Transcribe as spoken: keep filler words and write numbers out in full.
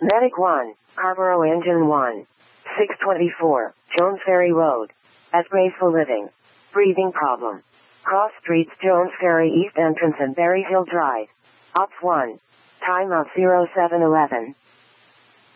Medic one, Carrboro Engine one. six twenty-four, Jones Ferry Road. At Graceful Living. Breathing problem. Cross streets Jones Ferry East Entrance and Berry Hill Drive. Ops one. Time of zero seven eleven.